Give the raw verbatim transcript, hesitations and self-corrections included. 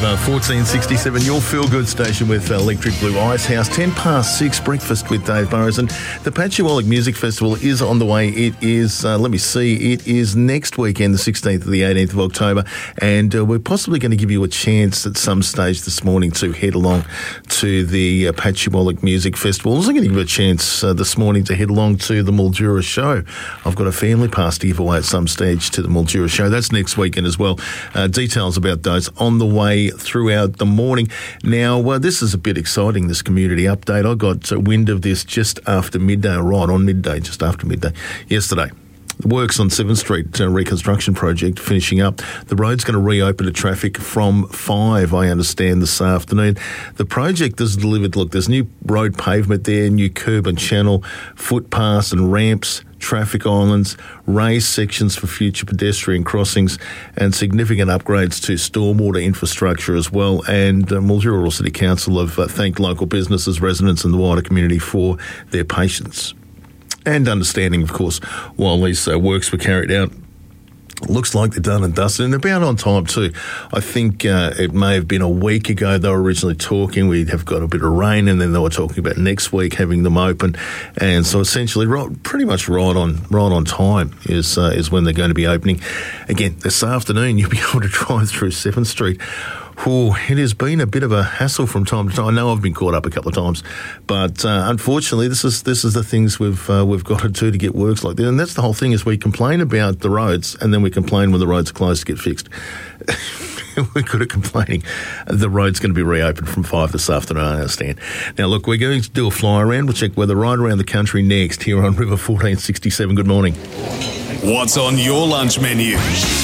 River, fourteen sixty-seven, your feel-good station with Electric Blue Ice House. ten past six, breakfast with Dave Burrows. And the Patchewallic Music Festival is on the way. It is, uh, let me see, it is next weekend, the sixteenth to the eighteenth of October. And uh, we're possibly going to give you a chance at some stage this morning to head along to the uh, Patchewallic Music Festival. I'm also going to give you a chance uh, this morning to head along to the Mildura Show. I've got a family pass to give away at some stage to the Mildura Show. That's next weekend as well. Uh, details about those on the way throughout the morning. Now, uh, this is a bit exciting, this community update. I got uh, wind of this just after midday, right on midday, just after midday, yesterday. The works on seventh Street uh, reconstruction project finishing up. The road's going to reopen to traffic from five, I understand, this afternoon. The project has delivered, look, there's new road pavement there, new curb and channel, footpaths and ramps, traffic islands, raised sections for future pedestrian crossings, and significant upgrades to stormwater infrastructure as well. And uh, Mildura Rural City Council have uh, thanked local businesses, residents and the wider community for their patience and understanding, of course, while these uh, works were carried out. Looks like they're done and dusted, and about on time too. I think uh, it may have been a week ago they were originally talking. We'd have got a bit of rain, and then they were talking about next week having them open. And so essentially, right, pretty much right on right on time is uh, is when they're going to be opening. Again, this afternoon you'll be able to drive through seventh Street. Oh, it has been a bit of a hassle from time to time. I know I've been caught up a couple of times, but uh, unfortunately, this is this is the things we've uh, we've got to do to get works like that. And that's the whole thing: is we complain about the roads, and then we complain when the roads are closed to get fixed. We're good at complaining. The road's going to be reopened from five this afternoon, I understand. Now, look, we're going to do a fly around. We'll check weather right around the country next here on River fourteen sixty-seven. Good morning. What's on your lunch menu?